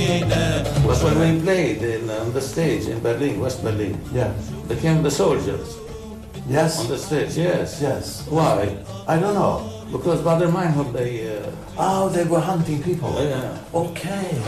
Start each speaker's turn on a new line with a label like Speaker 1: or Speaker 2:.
Speaker 1: But when we played on the stage in Berlin, West Berlin,
Speaker 2: Yeah.
Speaker 1: they came the soldiers
Speaker 2: Yes.
Speaker 1: on the stage, yes.
Speaker 2: Yes.
Speaker 1: Why?
Speaker 2: I don't know.
Speaker 1: Because Bader Meinhof, they...
Speaker 2: Oh, they were hunting people.
Speaker 1: yeah.
Speaker 2: Okay.